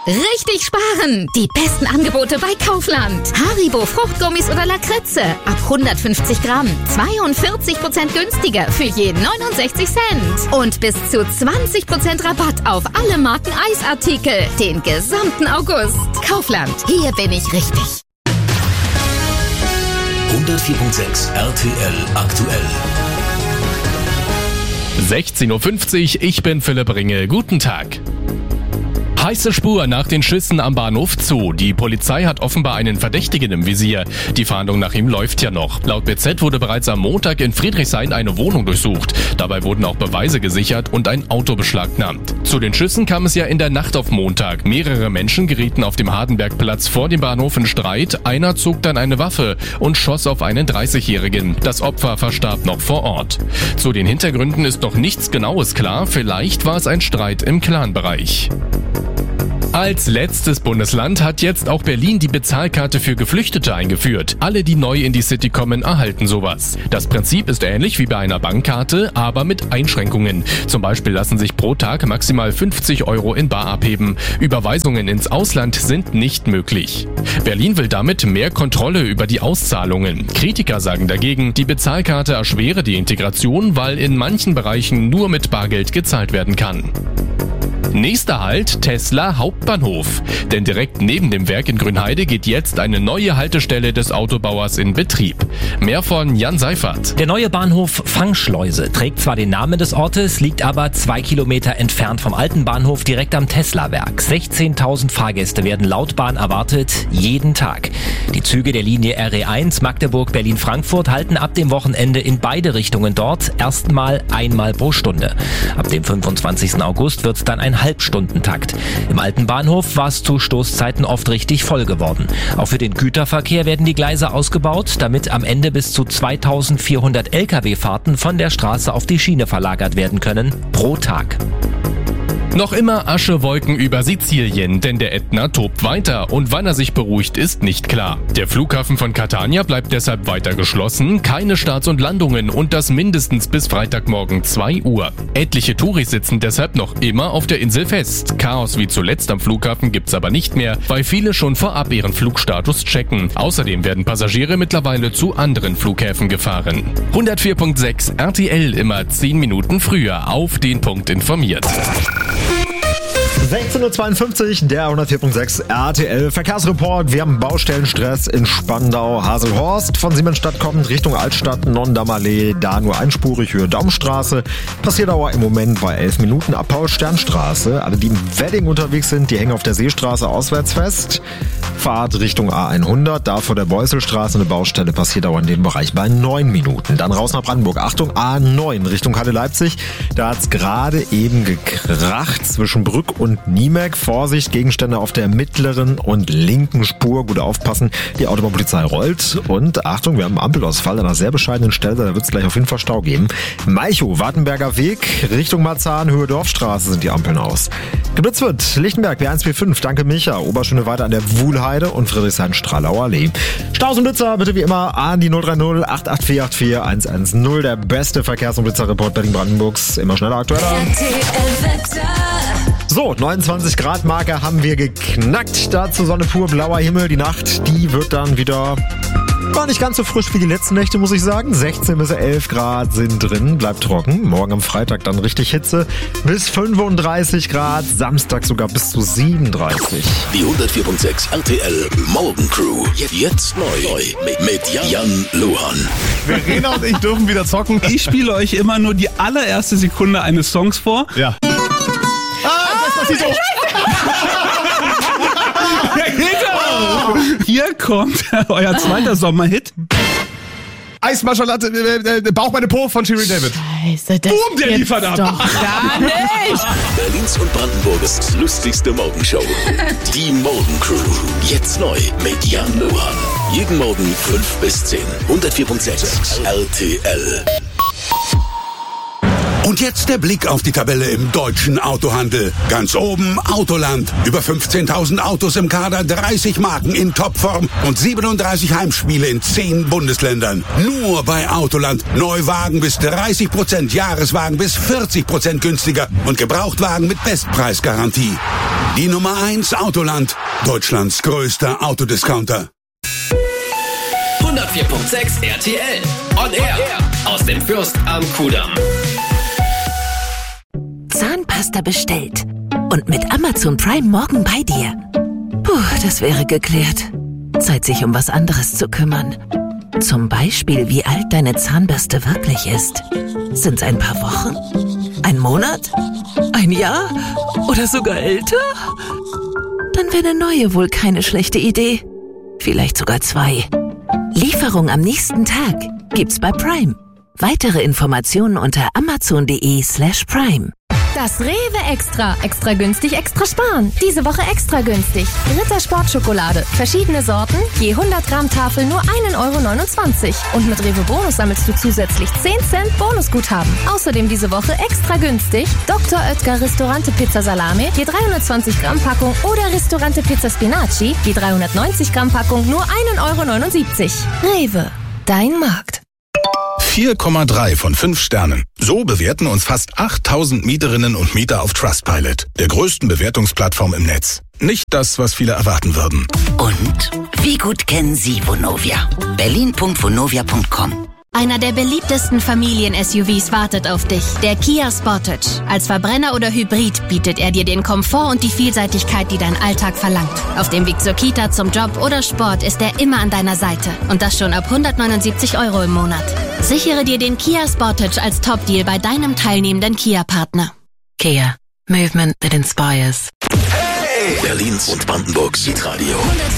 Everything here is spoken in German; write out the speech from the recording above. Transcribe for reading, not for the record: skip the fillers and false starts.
Richtig sparen! Die besten Angebote bei Kaufland. Haribo Fruchtgummis oder Lakritze ab 150 Gramm. 42% günstiger für je 69 Cent. Und bis zu 20% Rabatt auf alle Marken Eisartikel. Den gesamten August. Kaufland. Hier bin ich richtig. 104.6 RTL aktuell. 16.50 Uhr, ich bin Philipp Ringe. Guten Tag. Heiße Spur nach den Schüssen am Bahnhof Zoo. Die Polizei hat offenbar einen Verdächtigen im Visier. Die Fahndung nach ihm läuft ja noch. Laut BZ wurde bereits am Montag in Friedrichshain eine Wohnung durchsucht. Dabei wurden auch Beweise gesichert und ein Auto beschlagnahmt. Zu den Schüssen kam es ja in der Nacht auf Montag. Mehrere Menschen gerieten auf dem Hardenbergplatz vor dem Bahnhof in Streit. Einer zog dann eine Waffe und schoss auf einen 30-Jährigen. Das Opfer verstarb noch vor Ort. Zu den Hintergründen ist noch nichts Genaues klar. Vielleicht war es ein Streit im Clanbereich. Als letztes Bundesland hat jetzt auch Berlin die Bezahlkarte für Geflüchtete eingeführt. Alle, die neu in die City kommen, erhalten sowas. Das Prinzip ist ähnlich wie bei einer Bankkarte, aber mit Einschränkungen. Zum Beispiel lassen sich pro Tag maximal 50 € in bar abheben. Überweisungen ins Ausland sind nicht möglich. Berlin will damit mehr Kontrolle über die Auszahlungen. Kritiker sagen dagegen, die Bezahlkarte erschwere die Integration, weil in manchen Bereichen nur mit Bargeld gezahlt werden kann. Nächster Halt, Tesla Hauptbahnhof. Denn direkt neben dem Werk in Grünheide geht jetzt eine neue Haltestelle des Autobauers in Betrieb. Mehr von Jan Seifert. Der neue Bahnhof Fangschleuse trägt zwar den Namen des Ortes, liegt aber 2 Kilometer entfernt vom alten Bahnhof direkt am Tesla-Werk. 16.000 Fahrgäste werden laut Bahn erwartet, jeden Tag. Die Züge der Linie RE1 Magdeburg-Berlin-Frankfurt halten ab dem Wochenende in beide Richtungen dort erstmal einmal pro Stunde. Ab dem 25. August wird es dann ein Halbstundentakt. Im alten Bahnhof war es zu Stoßzeiten oft richtig voll geworden. Auch für den Güterverkehr werden die Gleise ausgebaut, damit am Ende bis zu 2400 Lkw-Fahrten von der Straße auf die Schiene verlagert werden können pro Tag. Noch immer Aschewolken über Sizilien, denn der Ätna tobt weiter und wann er sich beruhigt, ist nicht klar. Der Flughafen von Catania bleibt deshalb weiter geschlossen, keine Starts und Landungen und das mindestens bis Freitagmorgen 2 Uhr. Etliche Touris sitzen deshalb noch immer auf der Insel fest. Chaos wie zuletzt am Flughafen gibt's aber nicht mehr, weil viele schon vorab ihren Flugstatus checken. Außerdem werden Passagiere mittlerweile zu anderen Flughäfen gefahren. 104.6 RTL immer 10 Minuten früher auf den Punkt informiert. 16.52 Uhr, der 104.6 RTL Verkehrsreport. Wir haben Baustellenstress in Spandau, Haselhorst. Von Siemensstadt kommt Richtung Altstadt, Nonndamallee, da nur einspurig, Höhe Daumstraße. Passierdauer im Moment bei 11 Minuten ab Paul-Stern-Straße. Alle, die im Wedding unterwegs sind, die hängen auf der Seestraße auswärts fest. Fahrt Richtung A100, da vor der Beusselstraße eine Baustelle, Passierdauer in dem Bereich bei 9 Minuten. Dann raus nach Brandenburg. Achtung, A9 Richtung Halle-Leipzig. Da hat's gerade eben gekracht zwischen Brück und Niemek. Vorsicht, Gegenstände auf der mittleren und linken Spur. Gut aufpassen, die Autobahnpolizei rollt. Und Achtung, wir haben einen Ampelausfall an einer sehr bescheidenen Stelle. Da wird es gleich auf jeden Fall Stau geben. Malchow, Wartenberger Weg, Richtung Marzahn, Höhe Dorfstraße sind die Ampeln aus. Geblitzt wird Lichtenberg, B145, danke Micha. Oberschöne weiter an der Wuhlheide und Friedrichshain-Strahlau Allee. Staus und Blitzer bitte wie immer an die 030 884 110. Der beste Verkehrs- und Blitzerreport Berlin-Brandenburgs. Immer schneller, aktueller. So, 29 Grad Marke haben wir geknackt. Dazu Sonne pur, blauer Himmel. Die Nacht, die wird dann wieder war nicht ganz so frisch wie die letzten Nächte, muss ich sagen. 16 bis 11 Grad sind drin, bleibt trocken. Morgen am Freitag dann richtig Hitze. Bis 35 Grad, Samstag sogar bis zu 37. Die 104.6 RTL Morgencrew. Jetzt neu mit Jan Luhan. Verena und ich dürfen wieder zocken. Ich spiele euch immer nur die allererste Sekunde eines Songs vor. Ja. Hier kommt euer zweiter Sommerhit. Eismaschalatte, Bauch meine Po von Shirin David. Scheiße, das Boom, der liefert ab. Doch gar nicht. Berlins und Brandenburgs lustigste Morgenshow. Die Morgencrew. Jetzt neu mit Jan Luhan. Jeden Morgen 5 bis 10. 104.6 RTL. Und jetzt der Blick auf die Tabelle im deutschen Autohandel. Ganz oben Autoland. Über 15.000 Autos im Kader, 30 Marken in Topform und 37 Heimspiele in 10 Bundesländern. Nur bei Autoland. Neuwagen bis 30%, Jahreswagen bis 40% günstiger und Gebrauchtwagen mit Bestpreisgarantie. Die Nummer 1 Autoland. Deutschlands größter Autodiscounter. 104.6 RTL. On Air. Aus dem Fürst am Kudamm. Zahnpasta bestellt. Und mit Amazon Prime morgen bei dir. Puh, das wäre geklärt. Zeit, sich um was anderes zu kümmern. Zum Beispiel, wie alt deine Zahnbürste wirklich ist. Sind's ein paar Wochen? Ein Monat? Ein Jahr? Oder sogar älter? Dann wäre eine neue wohl keine schlechte Idee. Vielleicht sogar 2. Lieferung am nächsten Tag gibt's bei Prime. Weitere Informationen unter amazon.de/prime. Das Rewe Extra. Extra günstig, extra sparen. Diese Woche extra günstig. Ritter Sportschokolade. Verschiedene Sorten. Je 100 Gramm Tafel nur 1,29 €. Und mit Rewe Bonus sammelst du zusätzlich 10 Cent Bonusguthaben. Außerdem diese Woche extra günstig. Dr. Oetker Ristorante Pizza Salame. Je 320 Gramm Packung. Oder Ristorante Pizza Spinaci. Je 390 Gramm Packung nur 1,79 €. Rewe. Dein Markt. 4,3 von 5 Sternen. So bewerten uns fast 8000 Mieterinnen und Mieter auf Trustpilot, der größten Bewertungsplattform im Netz. Nicht das, was viele erwarten würden. Und wie gut kennen Sie Vonovia? berlin.vonovia.com. Einer der beliebtesten Familien-SUVs wartet auf dich, der Kia Sportage. Als Verbrenner oder Hybrid bietet er dir den Komfort und die Vielseitigkeit, die dein Alltag verlangt. Auf dem Weg zur Kita, zum Job oder Sport ist er immer an deiner Seite. Und das schon ab 179 € im Monat. Sichere dir den Kia Sportage als Top-Deal bei deinem teilnehmenden Kia-Partner. Kia. Movement that inspires. Berlins und Brandenburgs Hitradio.